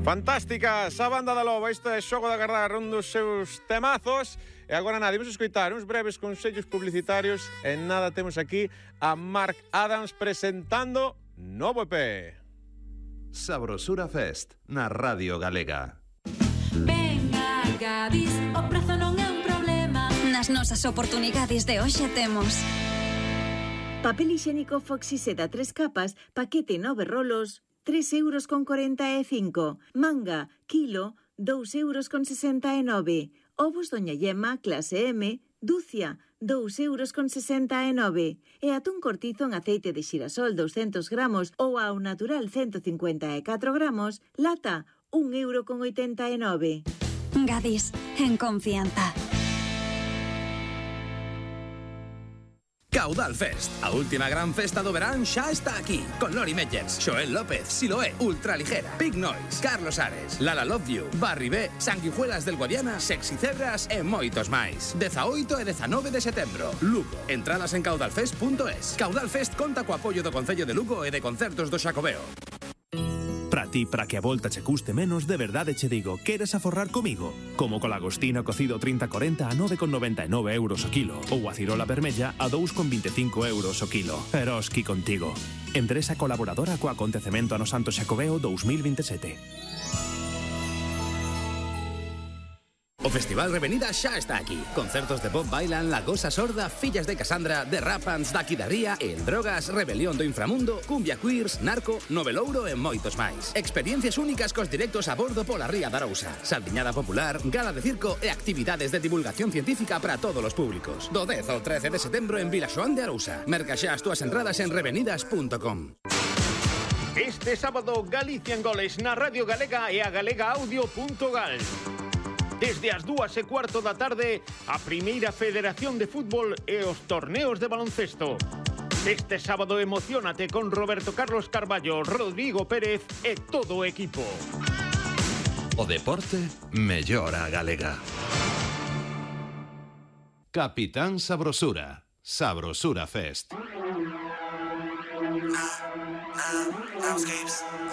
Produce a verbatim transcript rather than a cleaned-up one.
Fantástica esa banda da Loba, isto é Xogo de Agarrar, un dos seus temazos. E agora nada, imos escoitar uns breves consellos publicitarios e nada temos aquí a Mark Adams presentando novo E P. Sabrosura Fest na Radio Galega. Venga, Gadis, o prezo non é un problema. Nas nosas oportunidades de hoxe temos papel higiénico Foxy Seda tres capas, paquete nove rolos, tres euros con corenta e cinco. Manga, kilo, dous euros con sesenta e nove. Ovos Doña Yema, clase M, dúcia, dous euros con sesenta e nove. E atún cortizo en aceite de xirasol douscentos gramos ou ao natural ciento cincuenta e catro gramos, lata, un euro con oitenta e nove. Gadis, en confianza. Caudal Fest, a última gran festa do verán xa está aquí, con Lori Meyers, Xoel López, Siloé, Ultraligera, Big Noise, Carlos Ares, Lala Love You, Barry B, Sanguijuelas del Guadiana, Sexy Cebras e moitos máis. dezaoito e dezanove de setembro, Lugo. Entradas en caudalfest punto es. Caudal Fest conta co apoio do Concello de Lugo e de Concertos do Xacobeo. Para ti, para que a volta che custe menos, de verdade che digo, queres aforrar comigo? Como co lagostino cocido trinta corenta a nove con noventa e nove euros o kilo ou a cirola vermella a dous con vinte e cinco euros o kilo. Eroski contigo. Empresa colaboradora co acontecemento ano Santo Xacobeo dous mil vinte e sete. O Festival Revenida xa está aquí. Concertos de Bob Bailan, La Gosa Sorda, Fillas de Casandra, The Rapans, Daqui da Ría, El Drogas, Rebelión do Inframundo, Cumbia Queers, Narco, Novelouro e moitos máis. Experiencias únicas cos directos a bordo pola Ría da Arousa. Saldiñada popular, gala de circo e actividades de divulgación científica para todos os públicos. Do dez ao trece de setembro en Vilaxoán de Arousa. Merca xa as túas entradas en revenidas punto com. Este sábado Galicia en goles na Radio Galega e a galega audio punto gal. Desde as dúas e cuarto da tarde, a Primeira Federación de Fútbol e os torneos de baloncesto. Este sábado emociónate con Roberto Carlos Carballo, Rodrigo Pérez e todo o equipo. O deporte mellora a galega. Capitán Sabrosura. Sabrosura Fest.